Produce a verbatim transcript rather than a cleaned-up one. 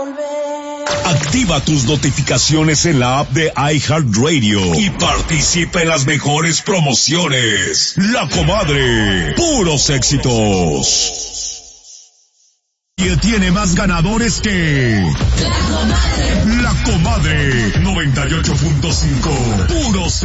Activa tus notificaciones en la app de iHeartRadio y participa en las mejores promociones. La Comadre, puros éxitos. Y tiene más ganadores que... La Comadre. La Comadre, noventa y ocho punto cinco, puros